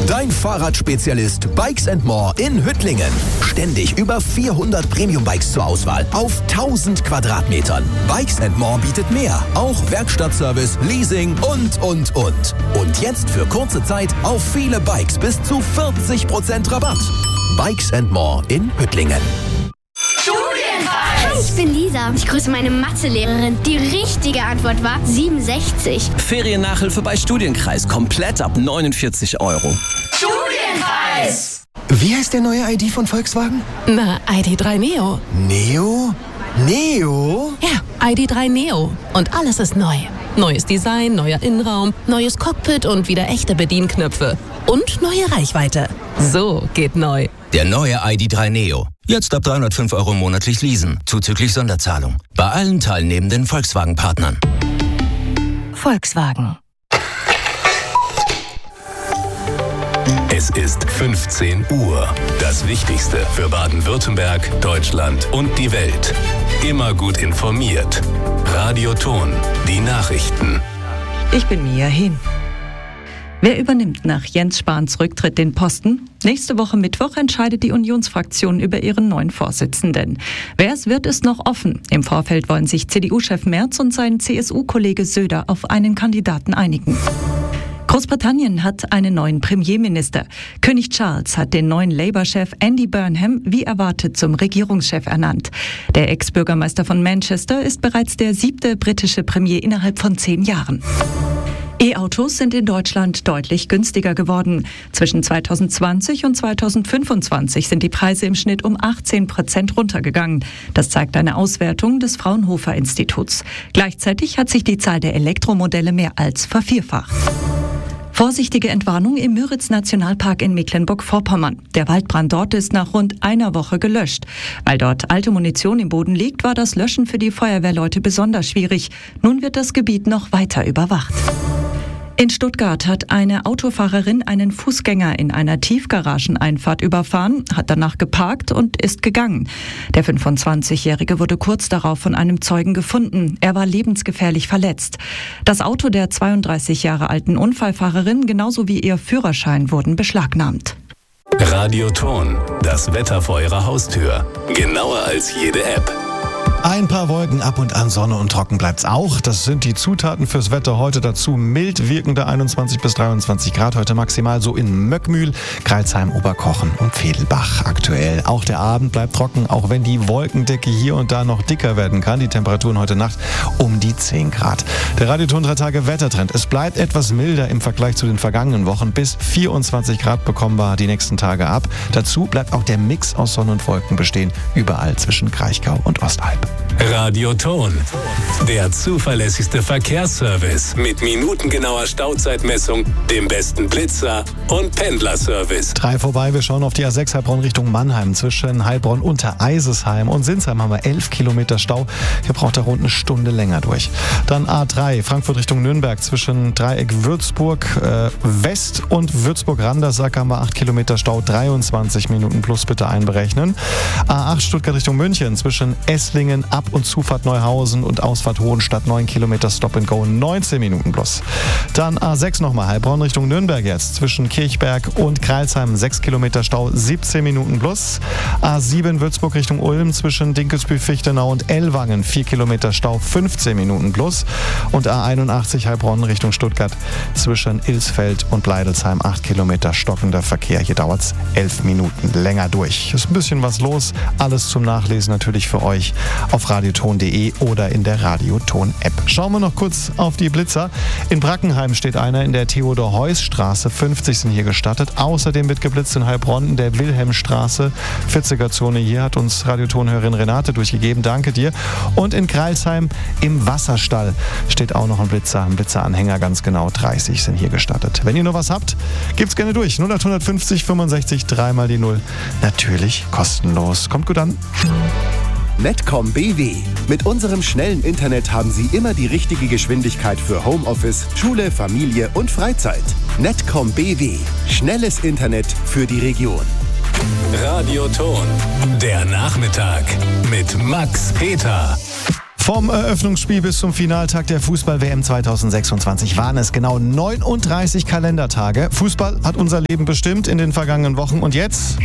Dein Fahrradspezialist Bikes & More in Hüttlingen. Ständig über 400 Premium-Bikes zur Auswahl auf 1000 Quadratmetern. Bikes & More bietet mehr, auch Werkstattservice, Leasing und. Und jetzt für kurze Zeit auf viele Bikes bis zu 40% Rabatt. Bikes & More in Hüttlingen. Hi, ich bin Lisa. Ich grüße meine Mathelehrerin. Die richtige Antwort war 67. Feriennachhilfe bei Studienkreis. Komplett ab 49 €. Studienkreis! Wie heißt der neue ID von Volkswagen? Na, ID.3 Neo. Neo? Neo? Ja, ID.3 Neo. Und alles ist neu. Neues Design, neuer Innenraum, neues Cockpit und wieder echte Bedienknöpfe. Und neue Reichweite. So geht neu. Der neue ID.3 Neo. Jetzt ab 305 € monatlich leasen, zuzüglich Sonderzahlung. Bei allen teilnehmenden Volkswagen-Partnern. Volkswagen. Es ist 15 Uhr. Das Wichtigste für Baden-Württemberg, Deutschland und die Welt. Immer gut informiert. Radio Ton, die Nachrichten. Ich bin Mia Hehn. Wer übernimmt nach Jens Spahns Rücktritt den Posten? Nächste Woche Mittwoch entscheidet die Unionsfraktion über ihren neuen Vorsitzenden. Wer es wird, ist noch offen. Im Vorfeld wollen sich CDU-Chef Merz und sein CSU-Kollege Söder auf einen Kandidaten einigen. Großbritannien hat einen neuen Premierminister. König Charles hat den neuen Labour-Chef Andy Burnham wie erwartet zum Regierungschef ernannt. Der Ex-Bürgermeister von Manchester ist bereits der 7. britische Premier innerhalb von 10 Jahren. E-Autos sind in Deutschland deutlich günstiger geworden. Zwischen 2020 und 2025 sind die Preise im Schnitt um 18% runtergegangen. Das zeigt eine Auswertung des Fraunhofer Instituts. Gleichzeitig hat sich die Zahl der Elektromodelle mehr als vervierfacht. Vorsichtige Entwarnung im Müritz-Nationalpark in Mecklenburg-Vorpommern. Der Waldbrand dort ist nach rund einer Woche gelöscht. Weil dort alte Munition im Boden liegt, war das Löschen für die Feuerwehrleute besonders schwierig. Nun wird das Gebiet noch weiter überwacht. In Stuttgart hat eine Autofahrerin einen Fußgänger in einer Tiefgarageneinfahrt überfahren, hat danach geparkt und ist gegangen. Der 25-Jährige wurde kurz darauf von einem Zeugen gefunden. Er war lebensgefährlich verletzt. Das Auto der 32 Jahre alten Unfallfahrerin genauso wie ihr Führerschein wurden beschlagnahmt. Radio Ton, das Wetter vor Ihrer Haustür. Genauer als jede App. Ein paar Wolken, ab und an Sonne und trocken bleibt's auch. Das sind die Zutaten fürs Wetter heute. Dazu mild wirkende 21 bis 23 Grad. Heute maximal so in Möckmühl, Crailsheim, Oberkochen und Vedelbach aktuell. Auch der Abend bleibt trocken, auch wenn die Wolkendecke hier und da noch dicker werden kann. Die Temperaturen heute Nacht um die 10 Grad. Der Radioton 3 Tage Wettertrend. Es bleibt etwas milder im Vergleich zu den vergangenen Wochen. Bis 24 Grad bekommen wir die nächsten Tage ab. Dazu bleibt auch der Mix aus Sonne und Wolken bestehen. Überall zwischen Kraichgau und Ostalb. Radio Ton, der zuverlässigste Verkehrsservice mit minutengenauer Stauzeitmessung, dem besten Blitzer und Pendlerservice. 3 vorbei, wir schauen auf die A6 Heilbronn Richtung Mannheim. Zwischen Heilbronn unter Eisesheim und Sinsheim haben wir 11 Kilometer Stau. Hier braucht er rund eine Stunde länger durch. Dann A3 Frankfurt Richtung Nürnberg zwischen Dreieck Würzburg West und Würzburg-Randersack haben wir 8 Kilometer Stau, 23 Minuten plus bitte einberechnen. A8 Stuttgart Richtung München zwischen Esslingen, Ab- und Zufahrt Neuhausen und Ausfahrt Hohenstadt 9 Kilometer Stop and Go, 19 Minuten plus. Dann A6 nochmal Heilbronn Richtung Nürnberg jetzt zwischen Kirchberg und Crailsheim 6 Kilometer Stau, 17 Minuten plus. A7 Würzburg Richtung Ulm zwischen Dinkelsbühl-Fichtenau und Ellwangen 4 Kilometer Stau, 15 Minuten plus. Und A81 Heilbronn Richtung Stuttgart zwischen Ilsfeld und Bleidelsheim 8 Kilometer stockender Verkehr. Hier dauert es 11 Minuten länger durch. Ist ein bisschen was los. Alles zum Nachlesen natürlich für euch auf radioton.de oder in der Radioton-App. Schauen wir noch kurz auf die Blitzer. In Brackenheim steht einer in der Theodor-Heuss-Straße. 50 sind hier gestattet. Außerdem wird geblitzt in Heilbronn in der Wilhelmstraße. 40er-Zone hier hat uns Radiotonhörerin Renate durchgegeben. Danke dir. Und in Crailsheim im Wasserstall steht auch noch ein Blitzer. Ein Blitzeranhänger, ganz genau 30 sind hier gestattet. Wenn ihr noch was habt, gebt's gerne durch. 0850 65 3 mal die 0. Natürlich kostenlos. Kommt gut an. Netcom BW. Mit unserem schnellen Internet haben Sie immer die richtige Geschwindigkeit für Homeoffice, Schule, Familie und Freizeit. Netcom BW. Schnelles Internet für die Region. Radio Ton, der Nachmittag mit Max Peter. Vom Eröffnungsspiel bis zum Finaltag der Fußball-WM 2026 waren es genau 39 Kalendertage. Fußball hat unser Leben bestimmt in den vergangenen Wochen. Und jetzt?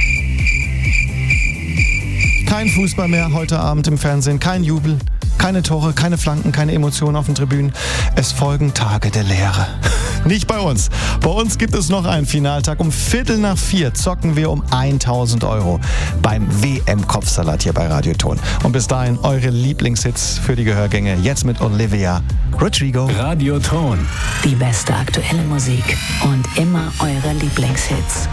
Kein Fußball mehr heute Abend im Fernsehen, kein Jubel, keine Tore, keine Flanken, keine Emotionen auf den Tribünen. Es folgen Tage der Leere. Nicht bei uns. Bei uns gibt es noch einen Finaltag. Um 3:45 zocken wir um 1.000 € beim WM-Kopfsalat hier bei Radio Ton. Und bis dahin eure Lieblingshits für die Gehörgänge. Jetzt mit Olivia Rodrigo. Radio Ton. Die beste aktuelle Musik und immer eure Lieblingshits.